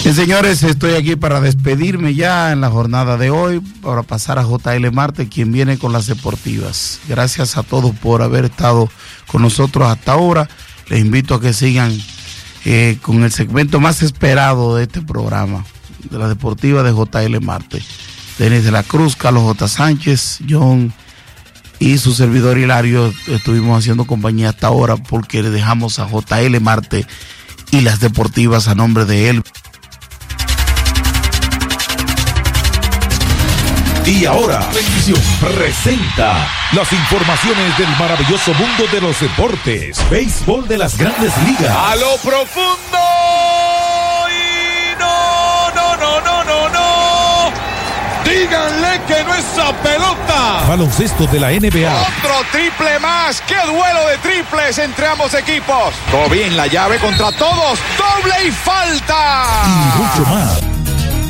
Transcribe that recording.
Bien, señores, estoy aquí para despedirme ya en la jornada de hoy, para pasar a JL Marte, quien viene con las deportivas. Gracias a todos por haber estado con nosotros hasta ahora. Les invito a que sigan con el segmento más esperado de este programa, de la deportiva de JL Marte. Denis de la Cruz, Carlos J. Sánchez, John y su servidor Hilario estuvimos haciendo compañía hasta ahora porque le dejamos a JL Marte y las deportivas a nombre de él. Y ahora, Televisión presenta las informaciones del maravilloso mundo de los deportes. Béisbol de las Grandes Ligas. A lo profundo. Y no. Díganle que no es esa pelota. Baloncesto de la NBA. Otro triple más. ¡Qué duelo de triples entre ambos equipos! Todo bien, la llave contra todos. ¡Doble y falta! Y mucho más.